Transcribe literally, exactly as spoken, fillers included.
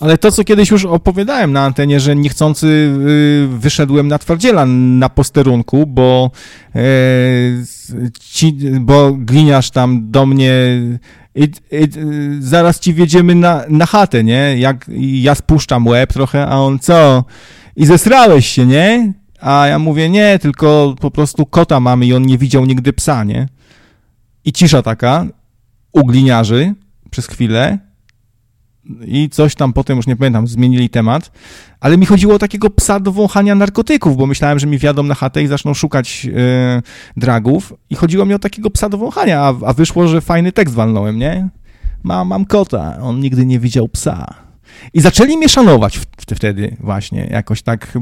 Ale to, co kiedyś już opowiadałem na antenie, że niechcący y, wyszedłem na twardziela na posterunku, bo, y, ci, bo gliniarz tam do mnie i, i, zaraz ci wjedziemy na, na chatę, nie? Jak ja spuszczam łeb trochę, a on co? I zesrałeś się, nie? A ja mówię, nie, tylko po prostu kota mamy i on nie widział nigdy psa, nie? I cisza taka u gliniarzy przez chwilę i coś tam potem, już nie pamiętam, zmienili temat, ale mi chodziło o takiego psa do wąchania narkotyków, bo myślałem, że mi wjadą na chatę i zaczną szukać yy, dragów i chodziło mi o takiego psa do wąchania, a, a wyszło, że fajny tekst walnąłem, nie? Mam, mam kota, on nigdy nie widział psa. I zaczęli mnie szanować w, wtedy właśnie, jakoś tak